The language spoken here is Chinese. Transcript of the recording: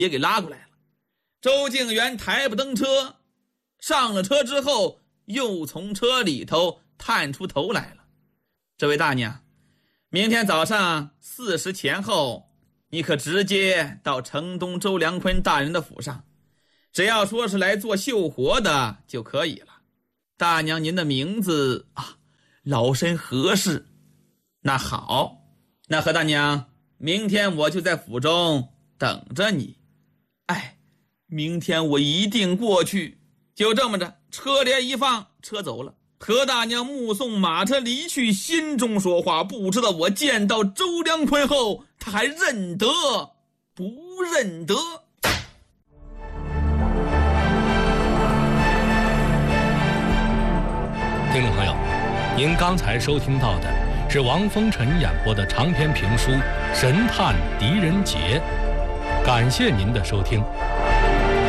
也给拉过来了。周敬元抬步登车，上了车之后又从车里头探出头来了。这位大娘，明天早上4时前后，你可直接到城东周良坤大人的府上，只要说是来做绣活的就可以了。大娘您的名字啊，老身何氏。那好，那何大娘，明天我就在府中等着你。哎，明天我一定过去。就这么着，车帘一放，车走了。何大娘目送马车离去，心中说话，不知道我见到周良坤后，他还认得不认得。 听众朋友，您刚才收听到的是王风尘演播的长篇评书《神探狄仁杰》，感谢您的收听。